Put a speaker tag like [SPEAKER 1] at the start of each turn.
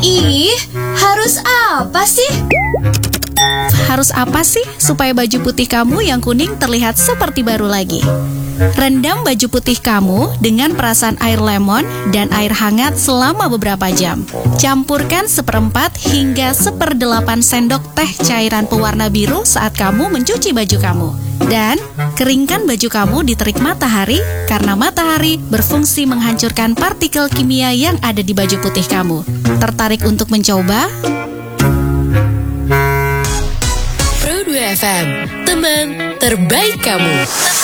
[SPEAKER 1] Ih, harus apa sih?
[SPEAKER 2] Harus apa sih supaya baju putih kamu yang kuning terlihat seperti baru lagi? Rendam baju putih kamu dengan perasan air lemon dan air hangat selama beberapa jam. Campurkan 1/4 hingga 1/8 sendok teh cairan pewarna biru saat kamu mencuci baju kamu. Dan keringkan baju kamu di terik matahari karena matahari berfungsi menghancurkan partikel kimia yang ada di baju putih kamu. Tertarik untuk mencoba?
[SPEAKER 3] Pro 2 FM, teman terbaik kamu.